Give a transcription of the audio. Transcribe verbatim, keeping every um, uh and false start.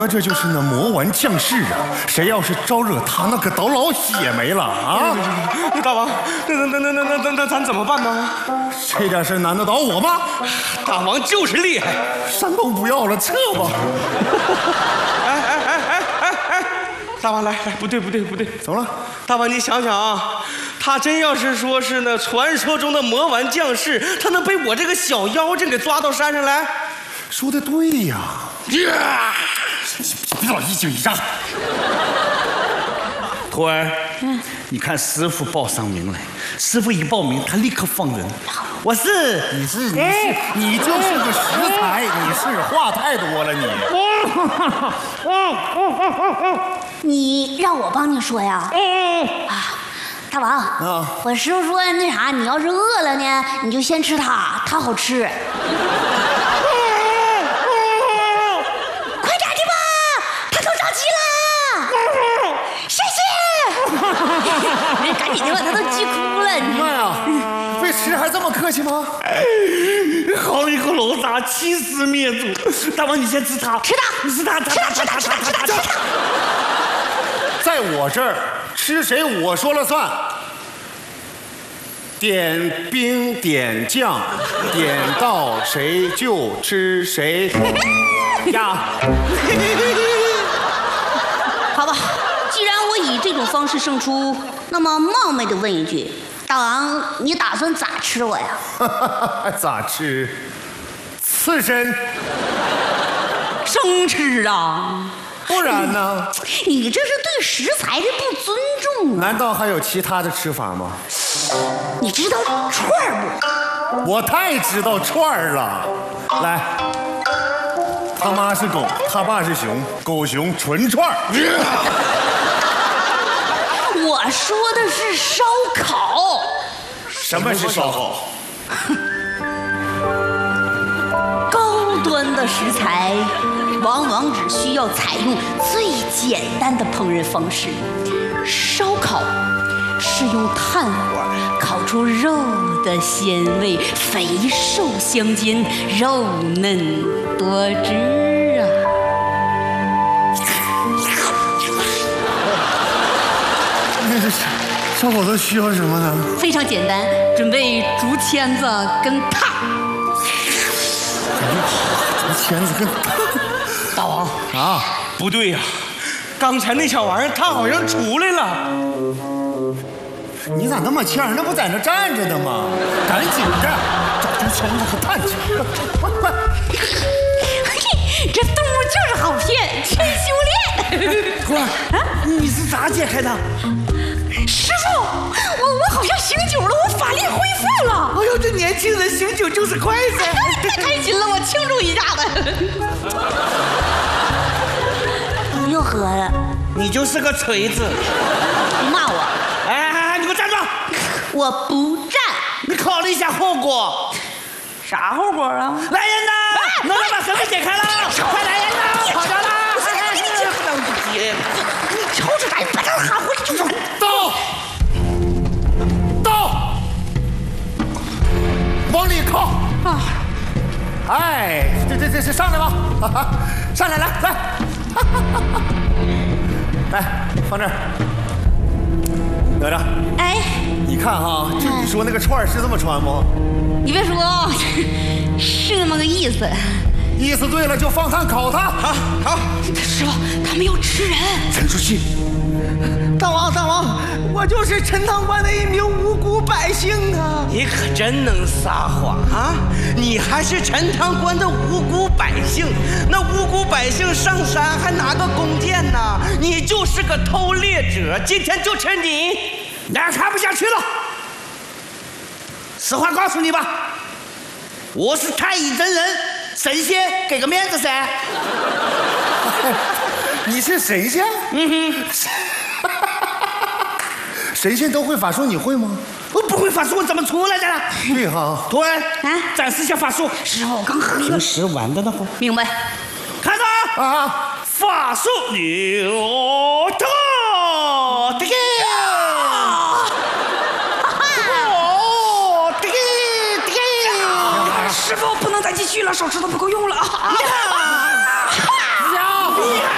这就是那魔丸降世啊！谁要是招惹他，那可都老血霉了啊！ 大王，那那那那那那那咱怎么办呢？ 这点事难得倒我吗？ 大王就是厉害， 山都不要了，撤吧！ 哎哎哎哎哎哎！大王来来，不对不对不对， 怎么了？ 大王你想想啊，他真要是说是那传说中的魔丸降世，他能被我这个小妖精给抓到山上来？ 说的对呀！ 呀！ 别老一惊一乍。 徒儿，嗯，你看师傅报上名来，师傅一报名，他立刻放人。我是， 你是你是你就是个食材，你是话太多了你。你让我帮你说呀？啊，大王，啊，我师傅说那啥，你要是饿了呢，你就先吃它，它好吃。赶紧的吧，他都急哭了。你妈呀，为吃还这么客气吗？ 好一个楼渣，欺师灭祖！大王，你先吃它， 吃它， 吃它， 吃它，吃它，吃它，吃它，吃它。 在我这儿，吃谁我说了算。点兵点将，点到谁就吃谁。呀， 好吧。既然我以这种方式胜出，那么冒昧的问一句，大王，你打算咋吃我呀？ 咋吃？刺身？ 生吃啊？ 不然呢？ 你这是对食材的不尊重啊！ 难道还有其他的吃法吗？ 你知道串儿不？我太知道串儿了。来，他妈是狗，他爸是熊，狗熊纯串儿。 我说的是烧烤。 什么是烧烤？ 高端的食材往往只需要采用最简单的烹饪方式。烧烤是用炭火烤出肉的鲜味，肥瘦相间，肉嫩多汁啊。 烧烤都需要什么呢？ 非常简单，准备竹签子跟炭。 竹签子跟炭。 大王啊， 不对呀、啊，刚才那小玩意儿它好像出来了。 你咋那么欠？那不在那站着呢吗？赶紧的，找竹签子和炭去。快快！ 这动物就是好骗，真修炼。 徒儿，你是咋解开的？ 师傅，我我好像醒酒了，我法力恢复了。 哎呦，这年轻人醒酒就是快噻！ 太开心了，我庆祝一下子。又喝了。 你就是个锤子！ 你骂我？ 哎哎哎，你给我站住！ 我不站。 你考虑一下后果。 啥后果啊？ 来人呐！能不能把绳子解开了？快来人呐！跑着了！ 你瞅瞅他，你把他喊回来就走。 到，到，往里靠。啊！哎，这这这这上来吧，上来来来，来放这儿。哪吒， 哎， 你看哈，就你说那个串是这么穿不？ 你别说，是那么个意思。 意思对了，就放炭烤它。 好，好， 师傅，他们要吃人。 沉出去。 大王，大王，我就是陈塘关的一名无辜百姓啊！ 你可真能撒谎啊！你还是陈塘关的无辜百姓，那无辜百姓上山还拿个弓箭呢，你就是个偷猎者，今天就吃你！ 那看不下去了，实话告诉你吧，我是太乙真人，神仙，给个面子噻。 你是神仙？嗯哼。神仙都会法术，你会吗？ 我不会法术，我怎么出来的？ 对哈。 徒儿， 啊， 展示一下法术。 师傅，我刚喝了。 平时玩的那会。 明白。 看着啊，法术牛头，这个。哦，这个这个。 师傅不能再继续了，手指头不够用了。 呀！呀！